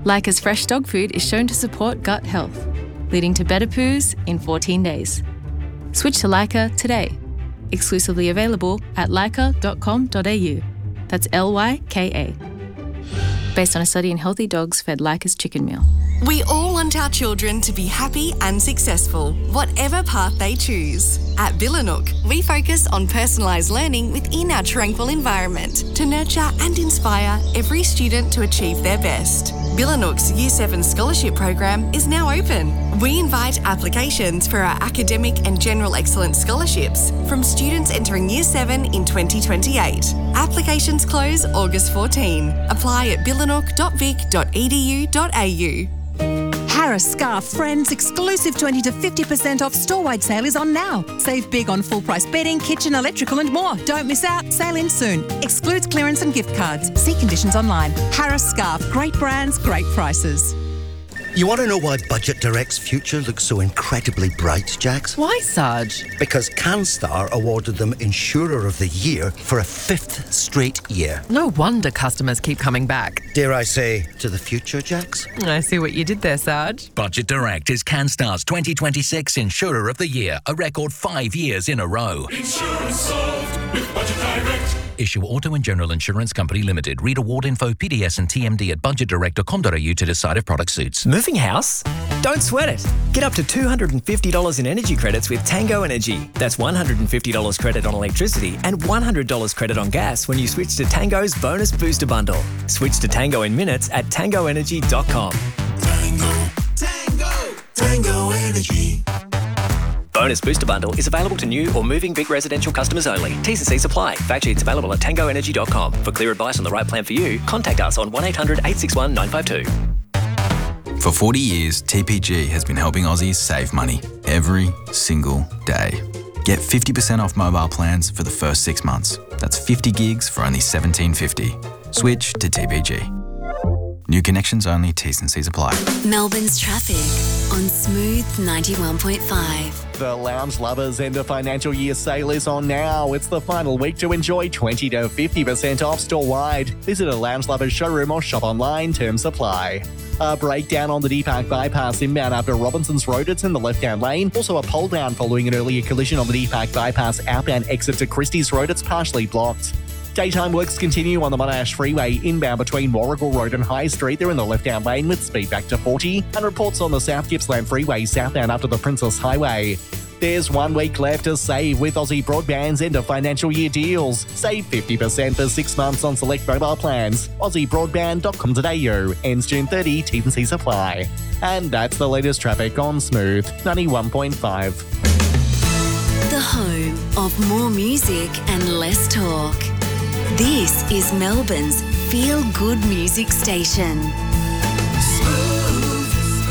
Leica's fresh dog food is shown to support gut health, leading to better poos in 14 days. Switch to Leica today. Exclusively available at leica.com.au. That's Lyka. Based on a study in healthy dogs fed Leica's chicken meal. We all want our children to be happy and successful, whatever path they choose. At Billanook, we focus on personalised learning within our tranquil environment to nurture and inspire every student to achieve their best. Billanook's Year 7 scholarship program is now open. We invite applications for our academic and general excellence scholarships from students entering Year 7 in 2028. Applications close August 14. Apply at billanook.vic.edu.au. Harris Scarf Friends exclusive 20 to 50% off store-wide sale is on now. Save big on full-price bedding, kitchen, electrical and more. Don't miss out. Sale in soon. Excludes clearance and gift cards. See conditions online. Harris Scarf. Great brands, great prices. You want to know why Budget Direct's future looks so incredibly bright, Jax? Why, Sarge? Because CanStar awarded them Insurer of the Year for a 5th straight year. No wonder customers keep coming back. Dare I say, to the future, Jax? I see what you did there, Sarge. Budget Direct is CanStar's 2026 Insurer of the Year, a record 5 years in a row. Insurance solved with Budget Direct. Issue Auto and General Insurance Company Limited. Read award info, PDS and TMD at budgetdirect.com.au to decide if product suits. Moving house? Don't sweat it. Get up to $250 in energy credits with Tango Energy. That's $150 credit on electricity and $100 credit on gas when you switch to Tango's Bonus Booster Bundle. Switch to Tango in minutes at tangoenergy.com. Tango Energy. Bonus Booster Bundle is available to new or moving big residential customers only. T's and C's apply. Fact sheets available at tangoenergy.com. For clear advice on the right plan for you, contact us on 1800 861 952. For 40 years, TPG has been helping Aussies save money every single day. Get 50% off mobile plans for the first 6 months. That's 50 gigs for only $17.50. Switch to TPG. New connections only, T's and C's apply. Melbourne's traffic on Smooth 91.5. The Lounge Lovers End of Financial Year sale is on now. It's the final week to enjoy 20 to 50% off store-wide. Visit a Lounge Lovers showroom or shop online. Terms apply. A breakdown on the Deepak bypass inbound after Robinson's Road. It's in the left-hand lane. Also a pole down following an earlier collision on the Deepak bypass outbound exit to Christie's Road. It's partially blocked. Daytime works continue on the Monash Freeway inbound between Warrigal Road and High Street. They're in the left-hand lane with speed back to 40. And reports on the South Gippsland Freeway southbound up to the Princess Highway. There's 1 week left to save with Aussie Broadband's end of financial year deals. Save 50% for 6 months on select mobile plans. AussieBroadband.com.au. Ends June 30. T's and C's apply. And that's the latest traffic on Smooth 91.5. The home of more music and less talk. This is Melbourne's feel-good music station. Smooth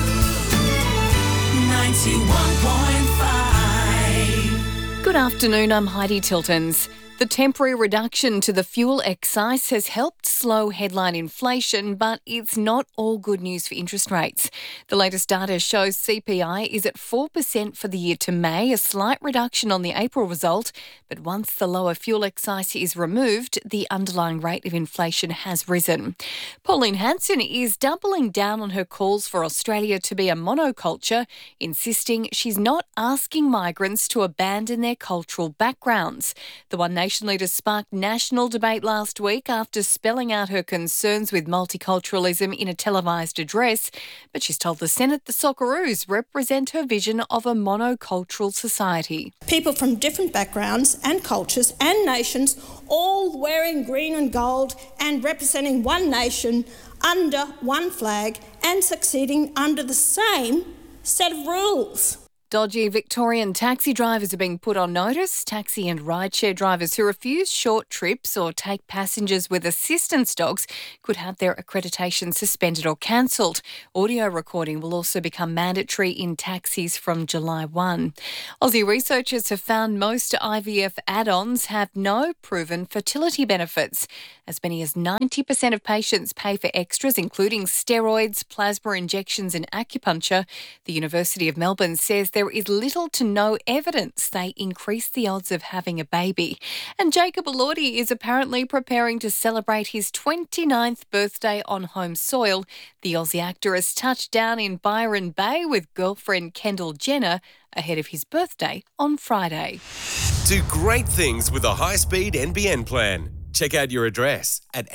91.5. Good afternoon, I'm Heidi Tiltons. The temporary reduction to the fuel excise has helped slow headline inflation, but it's not all good news for interest rates. The latest data shows CPI is at 4% for the year to May, a slight reduction on the April result. But once the lower fuel excise is removed, the underlying rate of inflation has risen. Pauline Hanson is doubling down on her calls for Australia to be a monoculture, insisting she's not asking migrants to abandon their cultural backgrounds. The One Nation leader sparked national debate last week after spelling out her concerns with multiculturalism in a televised address, but she's told the Senate the Socceroos represent her vision of a monocultural society. People from different backgrounds and cultures and nations all wearing green and gold and representing one nation under one flag and succeeding under the same set of rules. Dodgy Victorian taxi drivers are being put on notice. Taxi and rideshare drivers who refuse short trips or take passengers with assistance dogs could have their accreditation suspended or cancelled. Audio recording will also become mandatory in taxis from July 1. Aussie researchers have found most IVF add-ons have no proven fertility benefits. As many as 90% of patients pay for extras, including steroids, plasma injections and acupuncture. The University of Melbourne says there is little to no evidence they increase the odds of having a baby. And Jacob Elordi is apparently preparing to celebrate his 29th birthday on home soil. The Aussie actor has touched down in Byron Bay with girlfriend Kendall Jenner ahead of his birthday on Friday. Do great things with a high-speed NBN plan. Check out your address at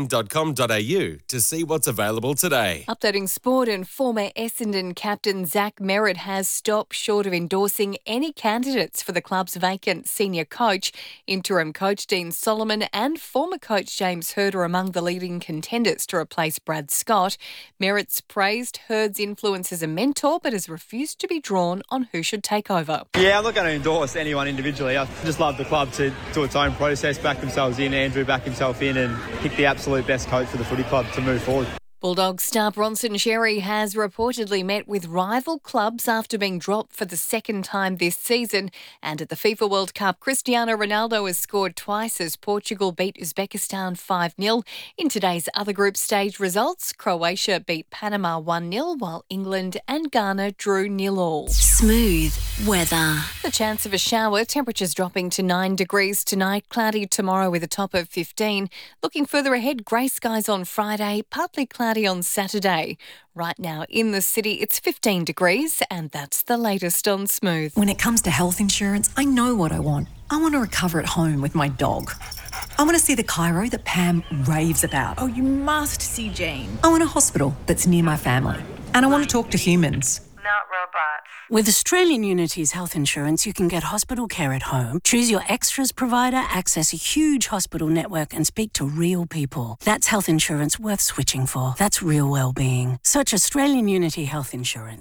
nbn.com.au to see what's available today. Updating sport, and former Essendon captain Zach Merritt has stopped short of endorsing any candidates for the club's vacant senior coach. Interim coach Dean Solomon and former coach James Hird are among the leading contenders to replace Brad Scott. Merritt's praised Hird's influence as a mentor, but has refused to be drawn on who should take over. Yeah, I'm not going to endorse anyone individually. I just love the club to do its own process, back themselves in, Andrew back himself in and pick the absolute best coach for the footy club to move forward. Bulldogs star Bronson Xerri has reportedly met with rival clubs after being dropped for the second time this season. And at the FIFA World Cup, Cristiano Ronaldo has scored twice as Portugal beat Uzbekistan 5-0. In today's other group stage results, Croatia beat Panama 1-0, while England and Ghana drew 0-0. Smooth weather. The chance of a shower, temperatures dropping to 9 degrees tonight, cloudy tomorrow with a top of 15. Looking further ahead, grey skies on Friday, partly cloudy on Saturday. Right now in the city, it's 15 degrees, and that's the latest on Smooth. When it comes to health insurance, I know what I want. I want to recover at home with my dog. I want to see the chiro that Pam raves about. Oh, you must see Jane. I want a hospital that's near my family. And I want to talk to humans. Not robots. With Australian Unity's health insurance, you can get hospital care at home, choose your extras provider, access a huge hospital network and speak to real people. That's health insurance worth switching for. That's real well-being. Search Australian Unity Health Insurance.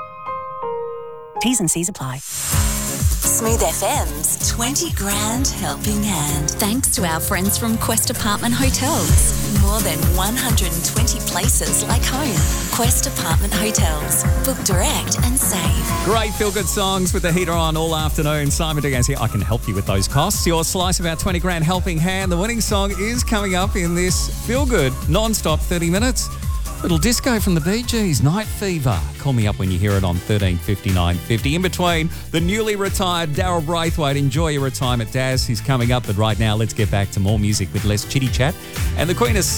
T's and C's apply. Smooth FM's 20 Grand Helping Hand. Thanks to our friends from Quest Apartment Hotels. More than 120 places like home. Quest Apartment Hotels. Book direct and save. Great feel-good songs with the heater on all afternoon. Simon Dugan's here. I can help you with those costs. Your slice of our 20 Grand Helping Hand. The winning song is coming up in this feel-good, non-stop 30 minutes. Little disco from the Bee Gees, Night Fever. Call me up when you hear it on 135950. In between, the newly retired Daryl Braithwaite. Enjoy your retirement, Daz. He's coming up, but right now, let's get back to more music with less chitty chat. And the Queen of